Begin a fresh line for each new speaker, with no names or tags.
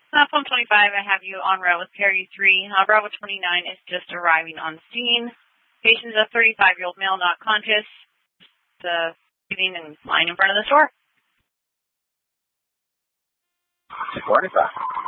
Phone 25, I have you on route with Perry 3. Bravo 29 is just arriving on scene. Patient is a 35-year-old male, not conscious. Sitting and lying in front of the store.
45.